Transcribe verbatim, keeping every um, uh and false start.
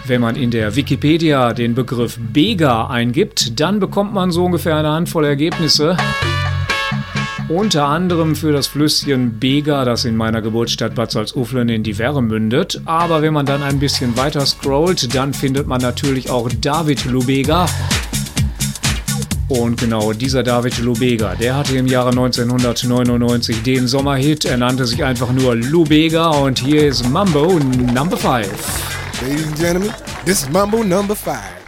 Wenn man in der Wikipedia den Begriff Bega eingibt, dann bekommt man so ungefähr eine Handvoll Ergebnisse. Unter anderem für das Flüsschen Bega, das in meiner Geburtsstadt Bad Salzuflen in die Werre mündet. Aber wenn man dann ein bisschen weiter scrollt, dann findet man natürlich auch David Lubega. Und genau dieser David Lubega, der hatte im Jahre neunzehnhundertneunundneunzig den Sommerhit. Er nannte sich einfach nur Lubega und hier ist Mambo Number five. Ladies and gentlemen, this is Mambo Number five.